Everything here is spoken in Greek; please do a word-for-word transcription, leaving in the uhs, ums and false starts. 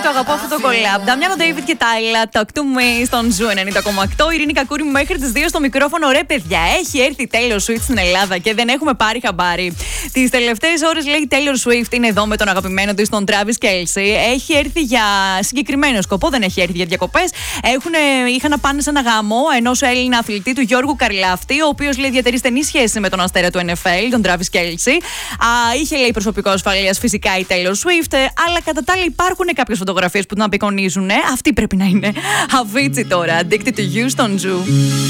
το αγαπώ αυτό το κολλάμπ. Νταμιάνο Ντέιβιτ και Τάιλα, Talk to Me στον Ζου ενενήντα κόμμα οκτώ. Ειρήνη Κακούρη μέχρι τις δύο στο μικρόφωνο. Ρε παιδιά, έχει έρθει η Taylor Swift στην Ελλάδα και δεν έχουμε πάρει χαμπάρι. Τις τελευταίες ώρες λέει η Taylor Swift είναι εδώ με τον αγαπημένο της, τον Travis Kelce. Έχει έρθει για συγκεκριμένο σκοπό, δεν έχει έρθει για διακοπές. Είχαν να πάνε σε ένα γάμο ενός Έλληνα αθλητή, του Γιώργου Καρλάφτη, ο οποίος λέει διατηρεί στενή σχέση με τον αστέρα του N F L, τον Travis Kelce. Α, είχε λέει προσωπικό ασφαλείας φυσικά η Taylor Swift, αλλά κατά τα άλλα υπάρχουν κάποιες φωτογραφίες που την απεικονίζουν. Αυτή πρέπει να είναι. Avicii τώρα, Addicted to You στον Ζου.